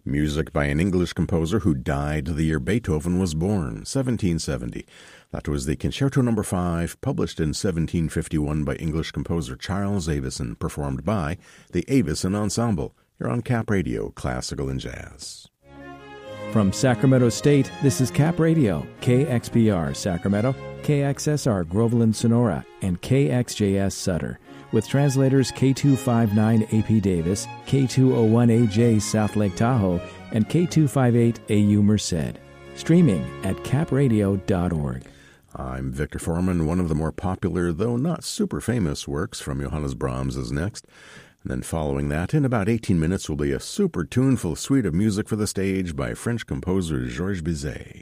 Music by an English composer who died the year Beethoven was born, 1770. That was the Concerto No. 5, published in 1751 by English composer Charles Avison, performed by the Avison Ensemble. You're on Cap Radio, Classical and Jazz. From Sacramento State, this is Cap Radio, KXPR Sacramento, KXSR Groveland Sonora, and KXJS Sutter, with translators K259 AP Davis, K201AJ South Lake Tahoe, and K258 AU Merced. Streaming at capradio.org. I'm Victor Foreman. One of the more popular, though not super famous, works from Johannes Brahms is next. And then following that, in about 18 minutes, will be a super tuneful suite of music for the stage by French composer Georges Bizet.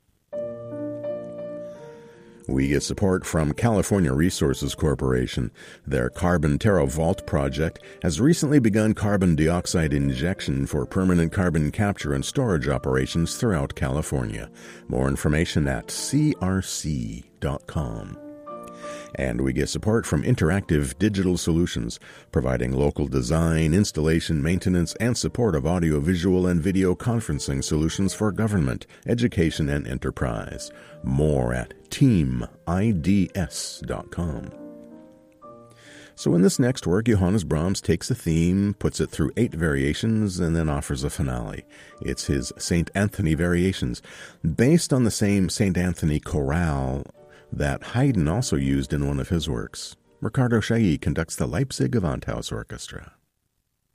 We get support from California Resources Corporation. Their Carbon TerraVault project has recently begun carbon dioxide injection for permanent carbon capture and storage operations throughout California. More information at crc.com. And we get support from Interactive Digital Solutions, providing local design, installation, maintenance, and support of audiovisual and video conferencing solutions for government, education, and enterprise. More at teamids.com. So in this next work, Johannes Brahms takes a theme, puts it through 8 variations, and then offers a finale. It's his St. Anthony Variations, based on the same St. Anthony chorale that Haydn also used in one of his works. Ricardo Chailly conducts the Leipzig Gewandhaus Orchestra.